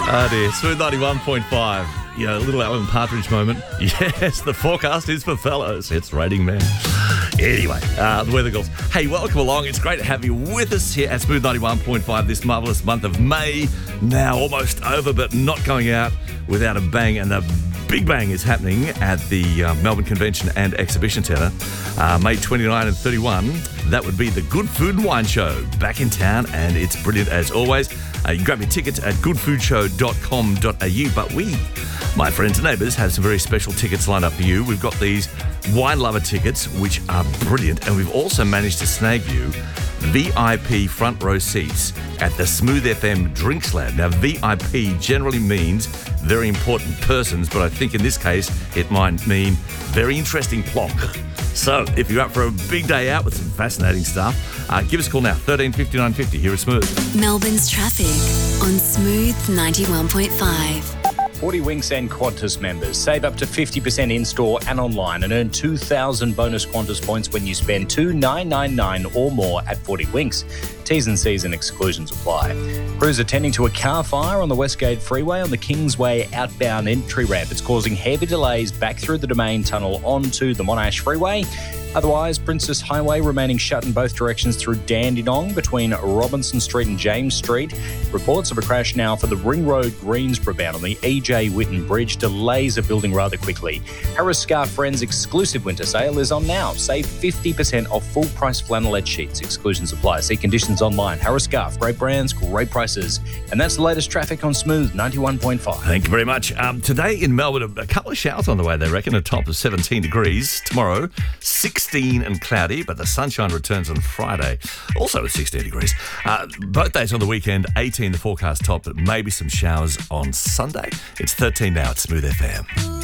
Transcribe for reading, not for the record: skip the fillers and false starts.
Oh dear, Smooth 91.5. Yeah, a little Alan Partridge moment. Yes, the forecast is for fellows. It's raining men. Anyway, the weather girls. Hey, welcome along. It's great to have you with us here at Smooth 91.5 this marvellous month of May. Now almost over, but not going out without a bang. And the big bang is happening at the Melbourne Convention and Exhibition Centre. May 29 and 31. That would be the Good Food and Wine Show back in town, and it's brilliant as always. You can grab your tickets at goodfoodshow.com.au. But we, my friends and neighbours, have some very special tickets lined up for you. We've got these Wine Lover tickets, which are brilliant, and we've also managed to snag you VIP front row seats at the Smooth FM Drinks Lab. Now, VIP generally means very important persons, but I think in this case it might mean very interesting plonk. So, if you're up for a big day out with some fascinating stuff, give us a call now, 13 59 50 here at Smooth. Melbourne's traffic on Smooth 91.5. 40 Winks and Qantas members save up to 50% in-store and online and earn 2,000 bonus Qantas points when you spend $2,999 or more at 40 Winks. T's and C's and exclusions apply. Crews attending to a car fire on the Westgate Freeway on the Kingsway outbound entry ramp. It's causing heavy delays back through the Domain Tunnel onto the Monash Freeway. Otherwise, Princess Highway remaining shut in both directions through Dandenong between Robinson Street and James Street. Reports of a crash now for the Ring Road Greensborough bound on the E.J. Whitten Bridge. Delays are building rather quickly. Harris Scarf Friends exclusive winter sale is on now. Save 50% off full price flannelette sheets. Exclusions apply. See conditions online. Harris Scarf, great brands, great prices. And that's the latest traffic on Smooth 91.5. Thank you very much. Today in Melbourne, a couple of showers on the way, they reckon, a top of 17 degrees. Tomorrow, 16 and cloudy, but the sunshine returns on Friday, also at 16 degrees. Both days on the weekend, 18 the forecast top, but maybe some showers on Sunday. It's 13 now at Smooth FM.